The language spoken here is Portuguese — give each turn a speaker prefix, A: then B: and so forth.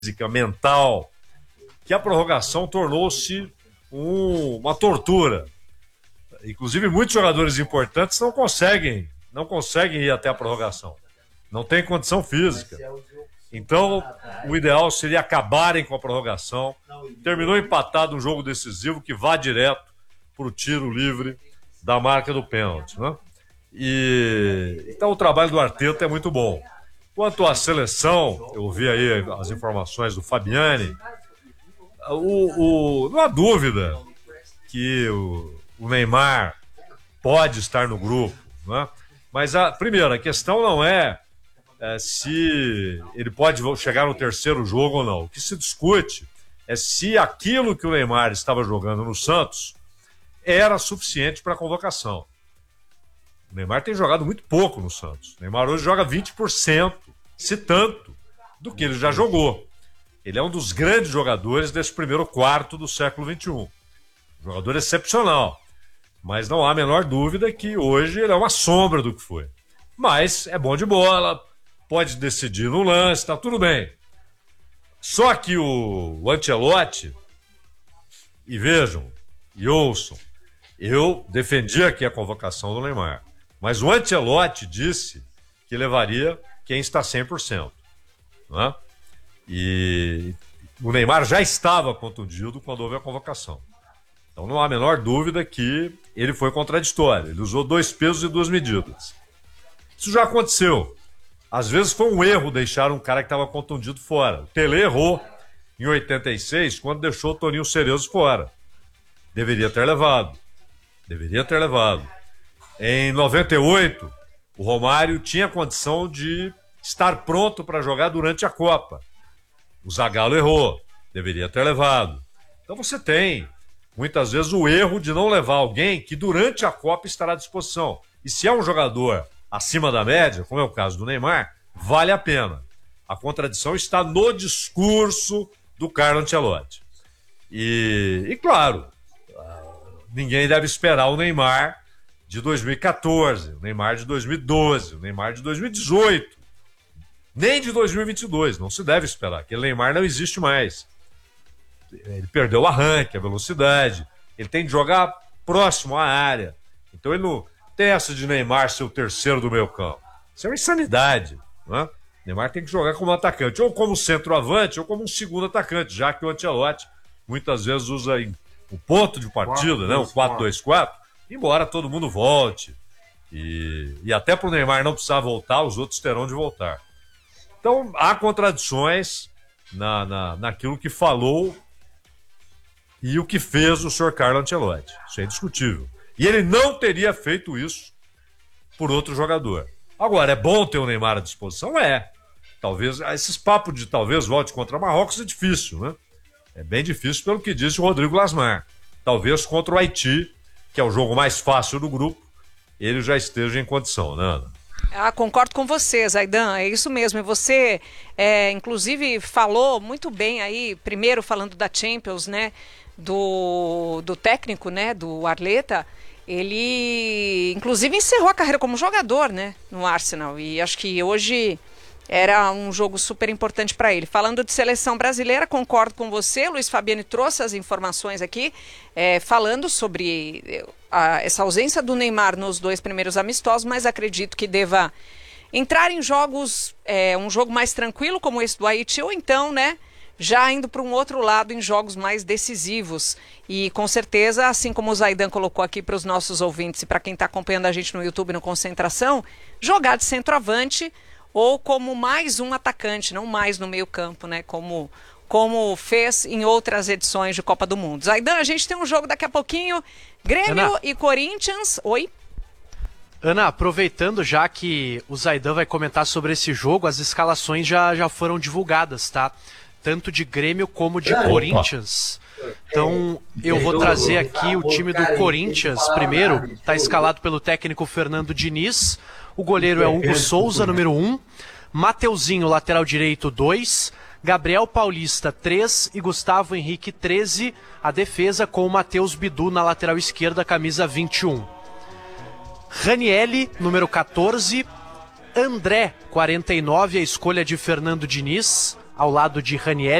A: física, mental, que a prorrogação tornou-se uma tortura. Inclusive, muitos jogadores importantes não conseguem ir até a prorrogação. Não tem condição física. Então, o ideal seria acabarem com a prorrogação. Terminou empatado um jogo decisivo que vá direto para o tiro livre da marca do pênalti, né? Então, o trabalho do Arteta é muito bom. Quanto à seleção, eu ouvi aí as informações do Fabiani. Não há dúvida que o Neymar pode estar no grupo, né? Mas, primeiro, a questão não é se ele pode chegar no terceiro jogo ou não. O que se discute é se aquilo que o Neymar estava jogando no Santos era suficiente para a convocação. O Neymar tem jogado muito pouco no Santos. O Neymar hoje joga 20%, se tanto, do que ele já jogou. Ele é um dos grandes jogadores desse primeiro quarto do século XXI. Um jogador excepcional. Mas não há a menor dúvida que hoje ele é uma sombra do que foi. Mas é bom de bola, pode decidir no lance, tá tudo bem. Só que o Ancelotti, e vejam, e ouçam, eu defendi aqui a convocação do Neymar, mas o Ancelotti disse que levaria quem está 100%. Né? E o Neymar já estava contundido quando houve a convocação. Então não há a menor dúvida que ele foi contraditório. Ele usou 2 pesos e 2 medidas. Isso já aconteceu. Às vezes foi um erro deixar um cara que estava contundido fora. O Tele errou em 86 quando deixou o Toninho Cerezo fora. Deveria ter levado. Em 98, o Romário tinha condição de estar pronto para jogar durante a Copa. O Zagallo errou. Deveria ter levado. Então você tem, muitas vezes, o erro de não levar alguém que durante a Copa estará à disposição. E se é um jogador acima da média, como é o caso do Neymar, vale a pena. A contradição está no discurso do Carlo Ancelotti. E claro, ninguém deve esperar o Neymar de 2014, o Neymar de 2012, o Neymar de 2018, nem de 2022, não se deve esperar. Aquele Neymar não existe mais. Ele perdeu o arranque, a velocidade, ele tem de jogar próximo à área. Então ele não tem essa de Neymar ser o terceiro do meio campo. Isso é uma insanidade, né? Neymar tem que jogar como atacante, ou como centroavante, ou como um segundo atacante, já que o Ancelotti muitas vezes usa o ponto de partida, né? O 4-2-4, embora todo mundo volte. E até para o Neymar não precisar voltar, os outros terão de voltar. Então há contradições naquilo que falou e o que fez o Sr. Carlo Ancelotti. Isso é indiscutível. E ele não teria feito isso por outro jogador. Agora, é bom ter o Neymar à disposição? É. Talvez, esses papos de talvez volte contra Marrocos é difícil, né? É bem difícil pelo que disse o Rodrigo Lasmar. Talvez contra o Haiti, que é o jogo mais fácil do grupo, ele já esteja em condição, né, Ana?
B: Concordo com você, Zaidan, é isso mesmo. E você, inclusive, falou muito bem aí, primeiro falando da Champions, né? Do técnico, né, do Arteta. Ele, inclusive, encerrou a carreira como jogador, né, no Arsenal. E acho que hoje era um jogo super importante para ele. Falando de seleção brasileira, concordo com você. Luiz Fabiani trouxe as informações aqui, falando sobre essa ausência do Neymar nos 2 primeiros amistosos, mas acredito que deva entrar em jogos, um jogo mais tranquilo, como esse do Haiti, ou então, né, já indo para um outro lado em jogos mais decisivos. E com certeza, assim como o Zaidan colocou aqui para os nossos ouvintes e para quem está acompanhando a gente no YouTube no Concentração, jogar de centroavante ou como mais um atacante, não mais no meio campo, né? Como fez em outras edições de Copa do Mundo. Zaidan, a gente tem um jogo daqui a pouquinho, Grêmio
C: Ana,
B: e Corinthians. Oi?
C: Ana, aproveitando já que o Zaidan vai comentar sobre esse jogo, as escalações já foram divulgadas, tá? Tanto de Grêmio como de Corinthians. Então, eu vou trazer aqui o time do Corinthians primeiro. Está escalado pelo técnico Fernando Diniz. O goleiro é Hugo Souza, número 1. Mateuzinho, lateral direito, 2. Gabriel Paulista, 3. E Gustavo Henrique, 13. A defesa com o Matheus Bidu na lateral esquerda, camisa 21. Ranielli, número 14. André, 49, a escolha de Fernando Diniz. ao lado de Ranieri